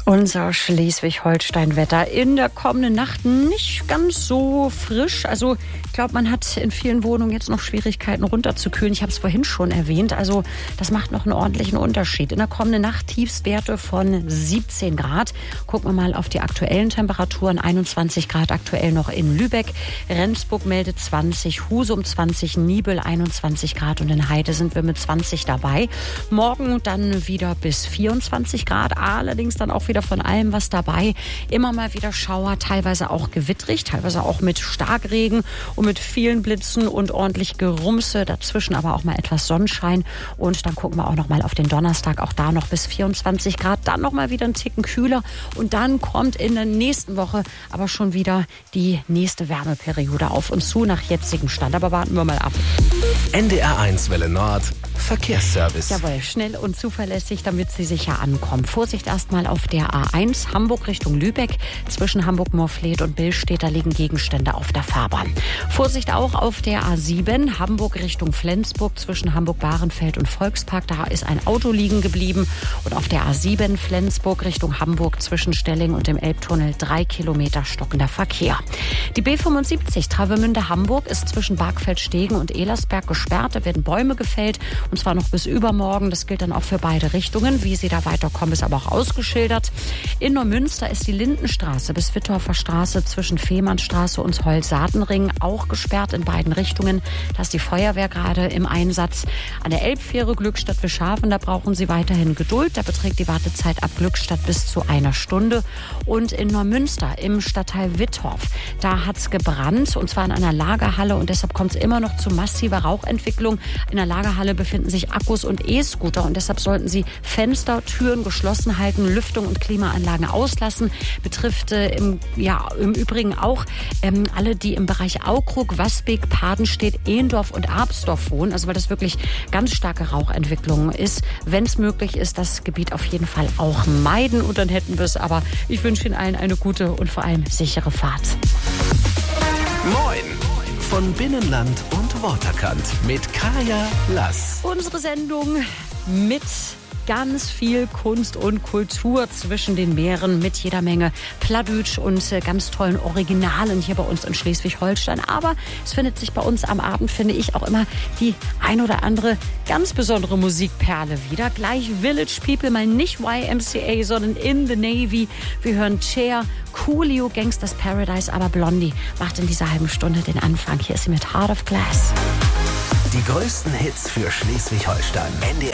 Unser Schleswig-Holstein-Wetter in der kommenden Nacht nicht ganz so frisch. Also ich glaube, man hat in vielen Wohnungen jetzt noch Schwierigkeiten runterzukühlen. Ich habe es vorhin schon erwähnt. Also das macht noch einen ordentlichen Unterschied. In der kommenden Nacht Tiefstwerte von 17 Grad. Gucken wir mal auf die aktuellen Temperaturen. 21 Grad aktuell noch in Lübeck. Rendsburg meldet 20, Husum 20, Nibel 21 Grad und in Heide sind wir mit 20 dabei. Morgen dann wieder bis 24 Grad. Allerdings dann auch wieder von allem was dabei. Immer mal wieder Schauer, teilweise auch gewittrig, teilweise auch mit Starkregen und mit vielen Blitzen und ordentlich Gerumse. Dazwischen aber auch mal etwas Sonnenschein. Und dann gucken wir auch noch mal auf den Donnerstag, auch da noch bis 24 Grad. Dann noch mal wieder einen Ticken kühler. Und dann kommt in der nächsten Woche aber schon wieder die nächste Wärmeperiode auf uns zu, nach jetzigem Stand. Aber warten wir mal ab. NDR1 Welle Nord, Verkehrsservice. Jawohl, schnell und zuverlässig, damit Sie sicher ankommen. Vorsicht erstmal auf der A1 Hamburg Richtung Lübeck. Zwischen Hamburg-Morfleet und Billstedt, da liegen Gegenstände auf der Fahrbahn. Vorsicht auch auf der A7 Hamburg Richtung Flensburg. Zwischen Hamburg-Bahrenfeld und Volkspark, da ist ein Auto liegen geblieben. Und auf der A7 Flensburg Richtung Hamburg zwischen Stelling und dem Elbtunnel 3 Kilometer stockender Verkehr. Die B75 Travemünde-Hamburg ist zwischen Bargfeld-Stegen und Ehlersberg gesperrt. Da werden Bäume gefällt und zwar noch bis übermorgen. Das gilt dann auch für beide Richtungen. Wie Sie da weiterkommen, ist aber auch ausgeschildert. In Neumünster ist die Lindenstraße bis Wittorfer Straße zwischen Fehmarnstraße und Heul-Saatenring auch gesperrt in beiden Richtungen. Da ist die Feuerwehr gerade im Einsatz. An der Elbfähre Glückstadt-Wischhafen, da brauchen Sie weiterhin Geduld. Da beträgt die Wartezeit ab Glückstadt bis zu 1 Stunde. Und in Neumünster im Stadtteil Wittorf, da hat es gebrannt und zwar in einer Lagerhalle und deshalb kommt es immer noch zu massiver Rauchentwicklung. In der Lagerhalle befinden sich Akkus und E-Scooter und deshalb sollten Sie Fenster, Türen geschlossen halten, Lüftung und Klimaanlagen auslassen. Betrifft im Übrigen auch alle, die im Bereich Aukrug, Wasbeek, Padenstedt, Ehendorf und Arpsdorf wohnen. Also weil das wirklich ganz starke Rauchentwicklung ist. Wenn es möglich ist, das Gebiet auf jeden Fall auch meiden und dann hätten wir es. Aber ich wünsche Ihnen allen eine gute und vor allem sichere Fahrt. Moin von Binnenland und Waterkant mit Kaya Lass. Unsere Sendung mit ganz viel Kunst und Kultur zwischen den Meeren mit jeder Menge Plattdeutsch und ganz tollen Originalen hier bei uns in Schleswig-Holstein. Aber es findet sich bei uns am Abend, finde ich, auch immer die ein oder andere ganz besondere Musikperle wieder. Gleich Village People, mal nicht YMCA, sondern In the Navy. Wir hören Cher, Coolio, Gangsters Paradise, aber Blondie macht in dieser halben Stunde den Anfang. Hier ist sie mit Heart of Glass. Die größten Hits für Schleswig-Holstein.